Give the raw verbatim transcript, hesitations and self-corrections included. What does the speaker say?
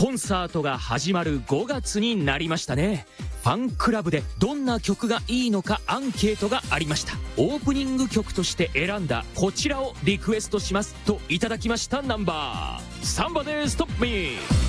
コンサートが始まるごがつになりましたね。ファンクラブでどんな曲がいいのかアンケートがありました。オープニング曲として選んだこちらをリクエストしますといただきましたナンバー、サンバでストップミー。